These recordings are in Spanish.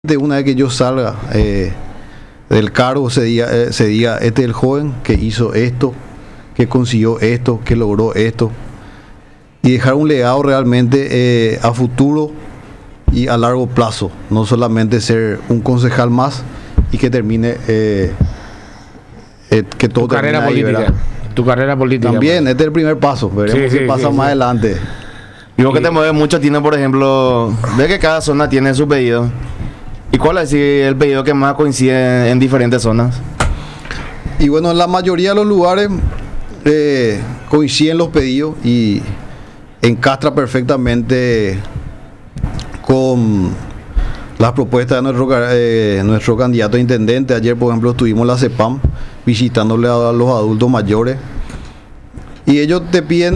De una vez que yo salga del cargo se diga, este es el joven que hizo esto, que consiguió esto, que logró esto, y dejar un legado realmente a futuro y a largo plazo, no solamente ser un concejal más y que termine que todo tu carrera termine ahí, política. Tu carrera política. También, este es el primer paso, veremos qué pasa más adelante. Y vos que te mueves mucho, tiene, por ejemplo, ve que cada zona tiene su pedido. ¿Y cuál es el pedido que más coincide en diferentes zonas? Y bueno, en la mayoría de los lugares coinciden los pedidos y encastra perfectamente con las propuestas de nuestro candidato a intendente. Ayer, por ejemplo, estuvimos en la CEPAM visitándole a los adultos mayores y ellos te piden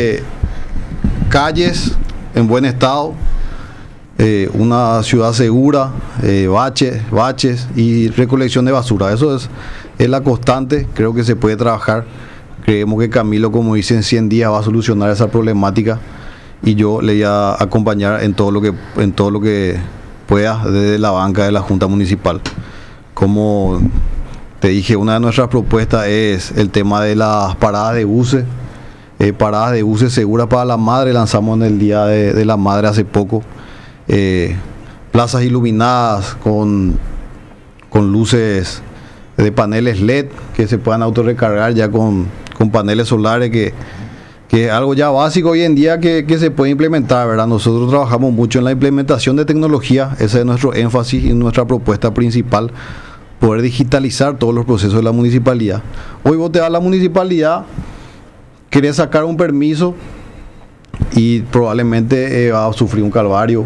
calles en buen estado, una ciudad segura, baches y recolección de basura. Eso es la constante. Creo que se puede trabajar. Creemos que Camilo, como dice, en 100 días va a solucionar esa problemática y yo le voy a acompañar en todo lo que pueda desde la banca de la Junta Municipal. Como te dije, una de nuestras propuestas es el tema de las paradas de buses. Paradas de buses seguras para la madre, lanzamos en el Día de la Madre hace poco. Plazas iluminadas con luces de paneles LED que se puedan autorrecargar ya con paneles solares, que es algo ya básico hoy en día que se puede implementar, ¿verdad? Nosotros trabajamos mucho en la implementación de tecnología, ese es nuestro énfasis y nuestra propuesta principal, poder digitalizar todos los procesos de la municipalidad. Hoy vos te vas a la municipalidad, querés sacar un permiso y probablemente va a sufrir un calvario,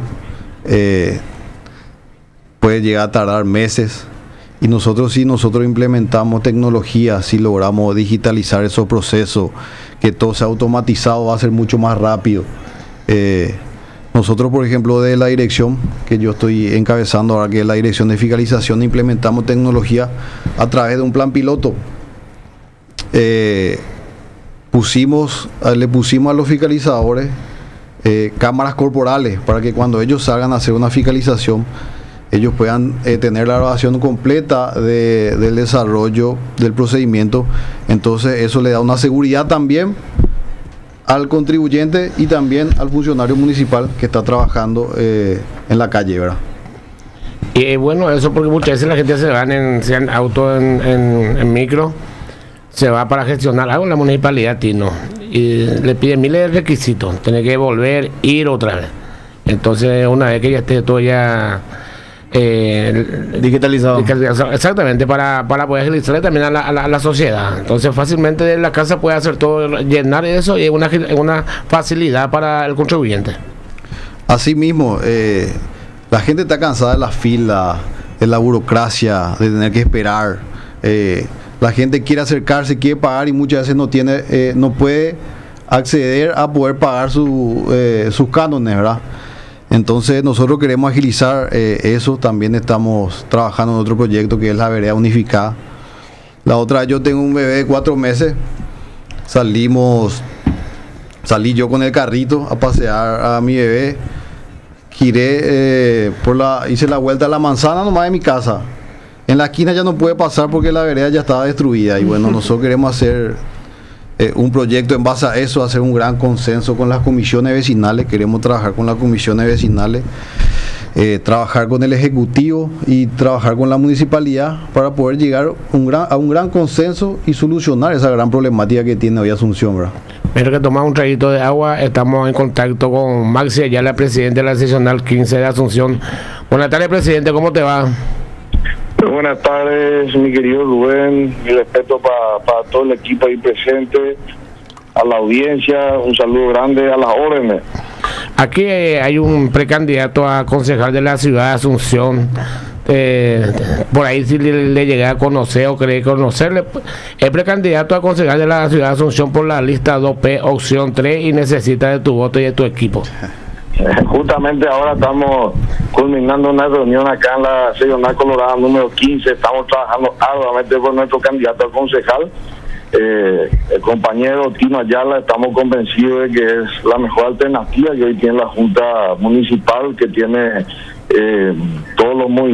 puede llegar a tardar meses, y nosotros implementamos tecnología, si logramos digitalizar esos procesos, que todo sea automatizado, va a ser mucho más rápido. Nosotros, por ejemplo, de la dirección que yo estoy encabezando ahora, que es la dirección de fiscalización, implementamos tecnología a través de un plan piloto. Le pusimos a los fiscalizadores cámaras corporales para que cuando ellos salgan a hacer una fiscalización ellos puedan tener la grabación completa del desarrollo del procedimiento. Entonces eso le da una seguridad también al contribuyente y también al funcionario municipal que está trabajando en la calle, ¿verdad? Y bueno, eso porque muchas veces la gente se va en auto, en micro, se va para gestionar algo en la municipalidad, Tino, y le piden miles de requisitos, tiene que volver, ir otra vez. Entonces, una vez que ya esté todo ya digitalizado, exactamente, para poder agilizarle también a la sociedad. Entonces, fácilmente de la casa puede hacer todo, llenar eso, y es una facilidad para el contribuyente. Así mismo, la gente está cansada de la fila, de la burocracia, de tener que esperar. La gente quiere acercarse, quiere pagar y muchas veces no puede acceder a poder pagar sus cánones, ¿verdad? Entonces nosotros queremos agilizar eso. También estamos trabajando en otro proyecto que es la vereda unificada. La otra, yo tengo un bebé de 4 meses. Salí yo con el carrito a pasear a mi bebé. Giré hice la vuelta a la manzana nomás de mi casa. En la esquina ya no puede pasar porque la vereda ya estaba destruida. Y bueno, nosotros queremos hacer un proyecto en base a eso, hacer un gran consenso con las comisiones vecinales. Queremos trabajar con las comisiones vecinales, trabajar con el Ejecutivo y trabajar con la municipalidad para poder llegar a un gran consenso y solucionar esa gran problemática que tiene hoy Asunción, ¿verdad? Pero que tomar un traguito de agua. Estamos en contacto con Maxi Ayala, presidente de la seccional 15 de Asunción. Buenas tardes, presidente, ¿cómo te va? Buenas tardes, mi querido Rubén, mi respeto para todo el equipo ahí presente, a la audiencia, un saludo grande, a las órdenes. Aquí hay un precandidato a concejal de la ciudad de Asunción, por ahí si le llegué a conocer o cree conocerle, el precandidato a concejal de la ciudad de Asunción por la lista 2P, opción 3, y necesita de tu voto y de tu equipo. Justamente ahora estamos culminando una reunión acá en la seccional Colorada número 15. Estamos trabajando arduamente con nuestro candidato a concejal, el compañero Tino Ayala. Estamos convencidos de que es la mejor alternativa que hoy tiene la Junta Municipal, que tiene todos los movimientos